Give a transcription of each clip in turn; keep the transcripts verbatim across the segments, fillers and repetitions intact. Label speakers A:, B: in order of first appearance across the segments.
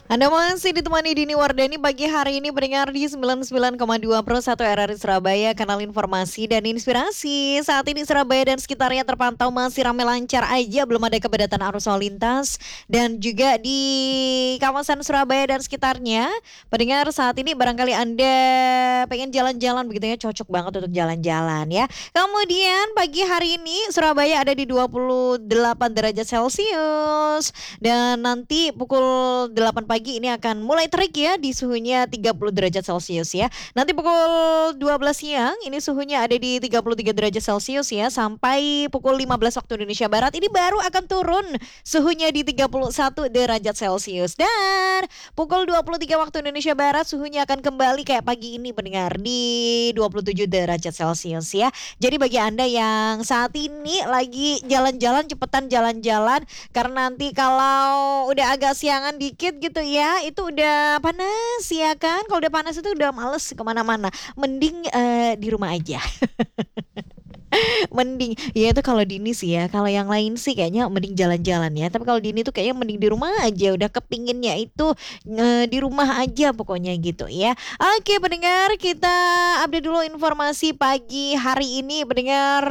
A: Anda masih ditemani Dini Wardani pagi hari ini pendengar di sembilan puluh sembilan koma dua Pro satu R R I Surabaya, kanal informasi dan inspirasi. Saat ini Surabaya dan sekitarnya terpantau masih ramai lancar aja, belum ada kepadatan arus lalu lintas. Dan juga di kawasan Surabaya dan sekitarnya, pendengar saat ini barangkali Anda pengen jalan-jalan begitu ya, cocok banget untuk jalan-jalan ya. Kemudian pagi hari ini Surabaya ada di dua puluh delapan derajat Celcius. Dan nanti pukul delapan pagi ini akan mulai terik ya di suhunya tiga puluh derajat Celcius ya. Nanti pukul dua belas siang ini suhunya ada di tiga puluh tiga derajat Celcius ya. Sampai pukul lima belas waktu Indonesia Barat ini baru akan turun suhunya di tiga puluh satu derajat Celcius. Dan pukul dua puluh tiga waktu Indonesia Barat suhunya akan kembali kayak pagi ini pendengar di dua puluh tujuh derajat Celcius ya. Jadi bagi Anda yang saat ini lagi jalan-jalan, cepetan jalan-jalan karena nanti kalau udah agak siangan dikit gitu ya, itu udah panas ya kan. Kalau udah panas itu udah males kemana-mana. Mending eh, di rumah aja. Mending ya itu kalau Dini sih ya. Kalau yang lain sih kayaknya mending jalan-jalan ya. Tapi kalau Dini tuh kayaknya mending di rumah aja. Udah kepinginnya itu eh, di rumah aja pokoknya gitu ya. Oke pendengar, kita update dulu informasi pagi hari ini pendengar.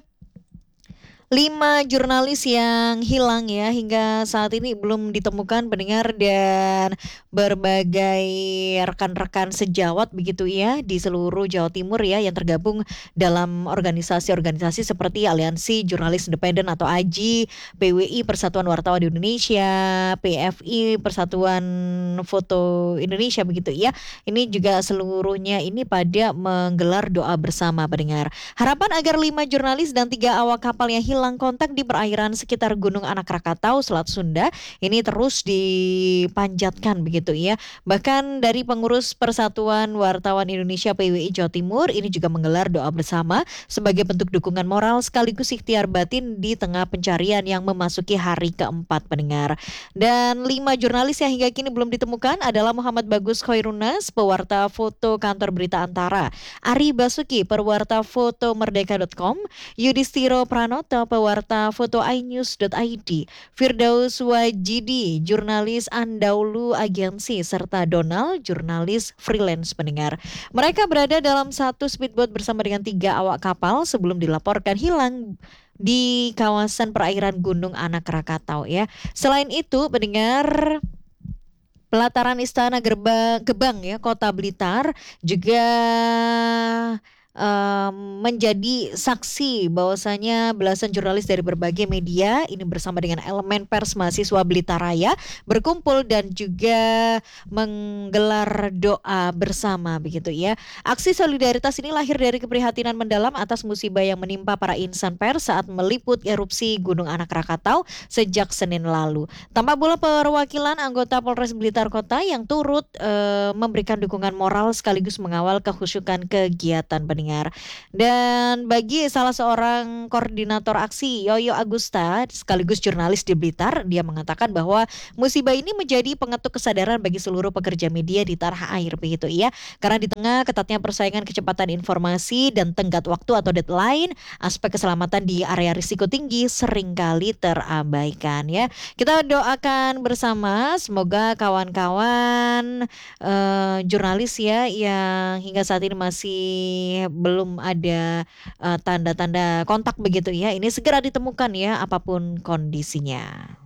A: Lima jurnalis yang hilang ya hingga saat ini belum ditemukan pendengar, dan berbagai rekan-rekan sejawat begitu ya di seluruh Jawa Timur ya yang tergabung dalam organisasi-organisasi seperti Aliansi Jurnalis Independen atau A J I, P W I Persatuan Wartawan Indonesia, P F I Persatuan Foto Indonesia begitu ya. Ini juga seluruhnya ini pada menggelar doa bersama pendengar. Harapan agar lima jurnalis dan tiga awak kapal yang hilang kontak di perairan sekitar Gunung Anak Rakatau, Selat Sunda ini terus dipanjatkan begitu ya. Bahkan dari pengurus Persatuan Wartawan Indonesia P W I Jawa Timur ini juga menggelar doa bersama sebagai bentuk dukungan moral sekaligus ikhtiar batin di tengah pencarian yang memasuki hari keempat pendengar. Dan lima jurnalis yang hingga kini belum ditemukan adalah Muhammad Bagus Khoirunas, pewarta foto kantor berita Antara, Ari Basuki, pewarta foto merdeka titik com, Yudhistiro Pranoto, pewarta foto inews titik i d, Firdaus Wajidi, jurnalis Andaulu Agensi, serta Donald, jurnalis freelance pendengar. Mereka berada dalam satu speedboat bersama dengan tiga awak kapal sebelum dilaporkan hilang di kawasan perairan Gunung Anak Rakatau ya. Selain itu pendengar, pelataran Istana Gerbang Gebang ya Kota Blitar juga um, menjadi saksi bahwasanya belasan jurnalis dari berbagai media ini bersama dengan elemen pers mahasiswa Blitar Raya berkumpul dan juga menggelar doa bersama begitu ya. Aksi solidaritas ini lahir dari keprihatinan mendalam atas musibah yang menimpa para insan pers saat meliput erupsi Gunung Anak Rakatau sejak Senin lalu. Tampak pula perwakilan anggota Polres Blitar Kota yang turut uh, memberikan dukungan moral sekaligus mengawal kehusukan kegiatan pendengar. Dan bagi salah seorang koordinator aksi, Yoyo Agusta, sekaligus jurnalis di Blitar, dia mengatakan bahwa musibah ini menjadi pengetuk kesadaran bagi seluruh pekerja media di tanah air begitu ya. Karena di tengah ketatnya persaingan kecepatan informasi dan tenggat waktu atau deadline, aspek keselamatan di area risiko tinggi seringkali terabaikan ya. Kita doakan bersama semoga kawan-kawan uh, jurnalis ya yang hingga saat ini masih belum ada uh, tanda-tanda kontak begitu ya, ini segera ditemukan ya apapun kondisinya.